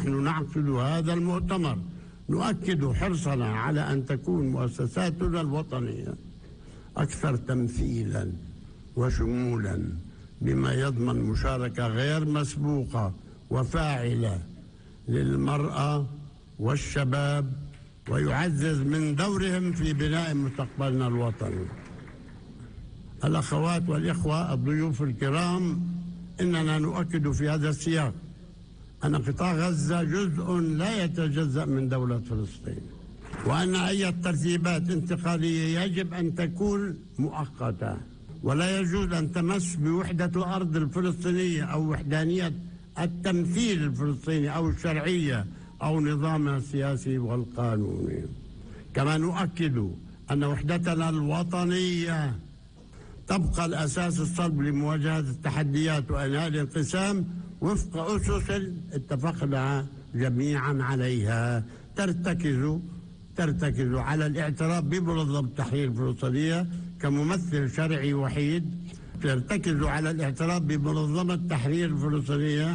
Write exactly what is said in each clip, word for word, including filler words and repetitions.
ونحن نعقد هذا المؤتمر نؤكد حرصنا على أن تكون مؤسساتنا الوطنية أكثر تمثيلا وشمولا، بما يضمن مشاركة غير مسبوقة وفاعلة للمرأة والشباب، ويعزز من دورهم في بناء مستقبلنا الوطني. الأخوات والإخوة الضيوف الكرام، إننا نؤكد في هذا السياق أن قطاع غزة جزء لا يتجزأ من دولة فلسطين، وأن أي ترتيبات انتقالية يجب أن تكون مؤقتة، ولا يجوز أن تمس بوحدة الأرض الفلسطينية أو وحدانية التمثيل الفلسطيني أو الشرعية أو نظامها السياسي والقانوني. كما نؤكد أن وحدتنا الوطنية تبقى الأساس الصلب لمواجهة التحديات وإنهاء الانقسام وفق أسس اتفقنا جميعا عليها، ترتكز ترتكز على الاعتراف بمنظمة التحرير الفلسطينية كممثل شرعي وحيد، ترتكز على الاعتراف بمنظمة التحرير الفلسطينية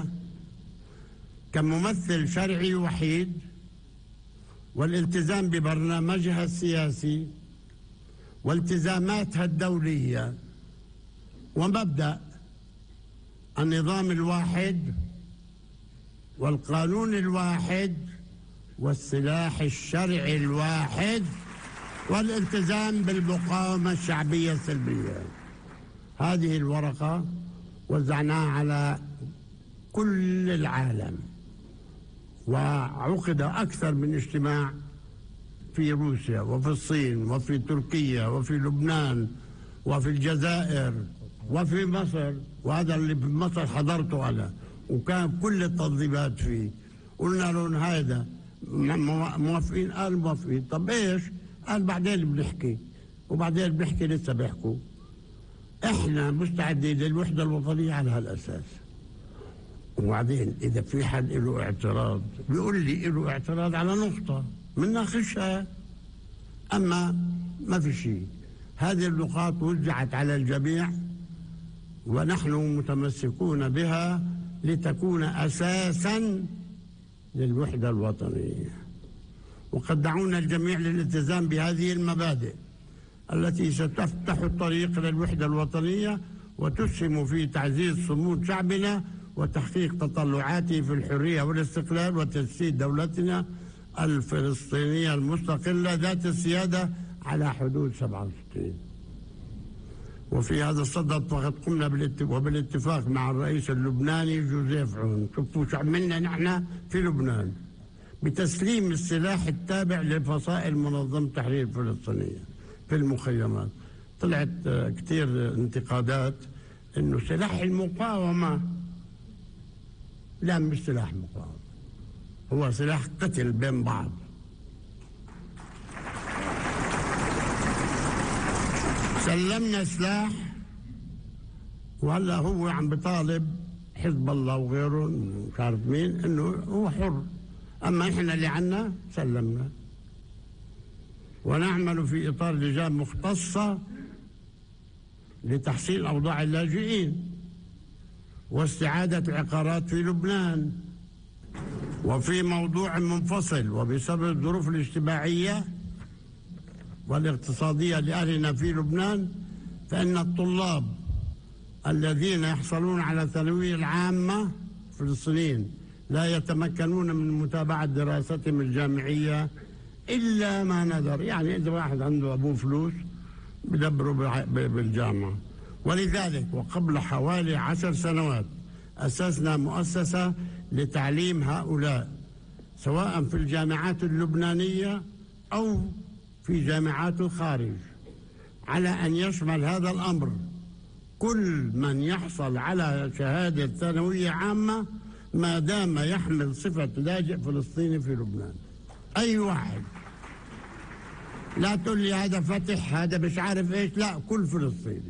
كممثل شرعي وحيد، والالتزام ببرنامجها السياسي والتزاماتها الدولية ومبدأ النظام الواحد والقانون الواحد والسلاح الشرعي الواحد والالتزام بالمقاومة الشعبية السلبية. هذه الورقة وزعناها على كل العالم، وعقد أكثر من اجتماع في روسيا وفي الصين وفي تركيا وفي لبنان وفي الجزائر وفي مصر، وهذا اللي في مصر حضرته أنا، وكان كل التنظيمات فيه. قلنا لهم هذا موافقين؟ قال موافقين. طب ايش؟ قال بعدين بنحكي. وبعدين بنحكي لسه بيحكوا. احنا مستعدين للوحدة الوطنية على هالأساس. وبعدين إذا في حد له اعتراض بيقول لي له اعتراض على نقطة بنناقشها، أما ما في شيء. هذه النقاط وزعت على الجميع ونحن متمسكون بها لتكون أساسا للوحدة الوطنية، وقد دعونا الجميع للالتزام بهذه المبادئ التي ستفتح الطريق للوحدة الوطنية وتسهم في تعزيز صمود شعبنا وتحقيق تطلعاته في الحرية والاستقلال وتجسيد دولتنا الفلسطينية المستقلة ذات السيادة على حدود سبعة وستين. وفي هذا الصدد فقد قمنا بالاتفاق مع الرئيس اللبناني جوزيف عون، شوفوا شو عملنا نحن في لبنان، بتسليم السلاح التابع لفصائل منظمة التحرير الفلسطينية في المخيمات. طلعت كثير انتقادات انه سلاح المقاومة، لا مش سلاح مقاومة، هو سلاح قتل بين بعض. سلمنا سلاح، وهلا هو عم بيطالب حزب الله وغيره مش عارف مين انه هو حر، اما احنا اللي عنا سلمنا. ونعمل في اطار لجان مختصه لتحسين اوضاع اللاجئين واستعاده العقارات في لبنان. وفي موضوع منفصل وبسبب الظروف الاجتماعيه والاقتصادية لأهلنا في لبنان، فإن الطلاب الذين يحصلون على الثانوية العامة فلسطينيين لا يتمكنون من متابعة دراستهم الجامعية إلا ما نذر، يعني إذا واحد عنده أبوه فلوس بدبره بالجامعة. ولذلك وقبل حوالي عشر سنوات أسسنا مؤسسة لتعليم هؤلاء سواء في الجامعات اللبنانية أو في جامعات الخارج، على أن يشمل هذا الأمر كل من يحصل على شهادة ثانوية عامة ما دام يحمل صفة لاجئ فلسطيني في لبنان. أي واحد، لا تقول لي هذا فتح هذا مش عارف إيش، لا، كل فلسطيني.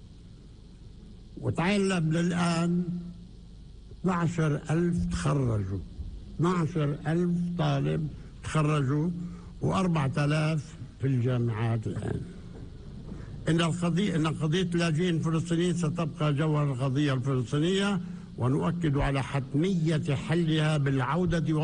وتعلم للآن اثني عشر ألف تخرجوا، اثني عشر ألف طالب تخرجوا وأربعة آلاف في الجامعات الآن. إن القضية إن قضية اللاجئين الفلسطينيين ستبقى جوهر القضية الفلسطينية، ونؤكد على حتمية حلها بالعودة